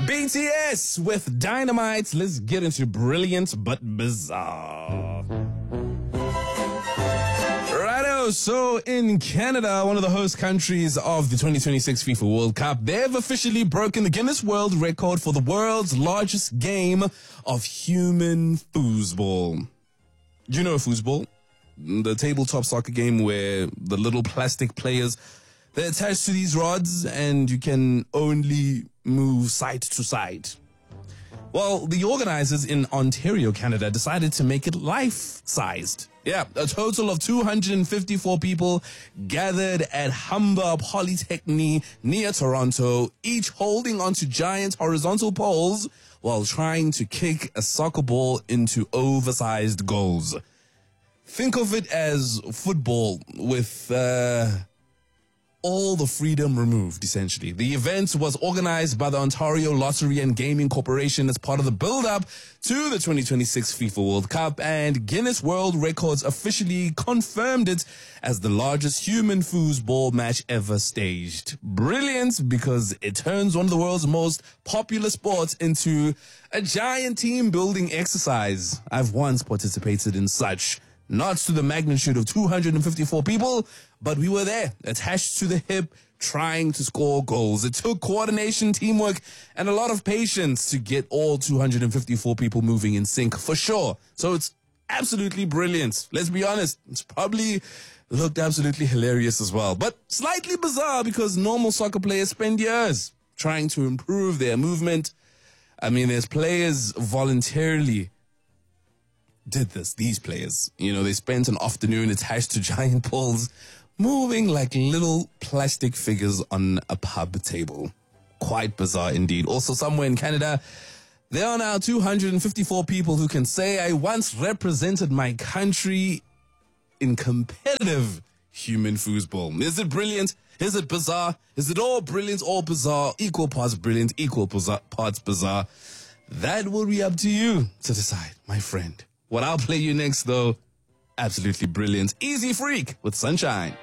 BTS with Dynamite. Let's get into brilliant but bizarre. Righto, so in Canada, one of the host countries of the 2026 FIFA World Cup, they've officially broken the Guinness World Record for the world's largest game of human foosball. Do you know foosball? The tabletop soccer game where the little plastic players, they're attached to these rods and you can only move side to side. Well, the organizers in Ontario, Canada, decided to make it life-sized. Yeah, a total of 254 people gathered at Humber Polytechnic near Toronto, each holding onto giant horizontal poles while trying to kick a soccer ball into oversized goals. Think of it as football with all the freedom removed, essentially. The event was organized by the Ontario Lottery and Gaming Corporation as part of the build-up to the 2026 FIFA World Cup, and Guinness World Records officially confirmed it as the largest human foosball match ever staged. Brilliant, because it turns one of the world's most popular sports into a giant team-building exercise. I've once participated in such. Not to the magnitude of 254 people, but we were there, attached to the hip, trying to score goals. It took coordination, teamwork, and a lot of patience to get all 254 people moving in sync, for sure. So it's absolutely brilliant. Let's be honest, it's probably looked absolutely hilarious as well. But slightly bizarre because normal soccer players spend years trying to improve their movement. I mean, there's players voluntarily did this, these players. You know, they spent an afternoon attached to giant poles, moving like little plastic figures on a pub table. Quite bizarre indeed. Also, somewhere in Canada, there are now 254 people who can say, I once represented my country in competitive human foosball. Is it brilliant? Is it bizarre? Is it all brilliant, all bizarre, equal parts brilliant, equal parts bizarre? That will be up to you to decide, my friend. What I'll play you next, though, absolutely brilliant. Easy Freak with Sunshine.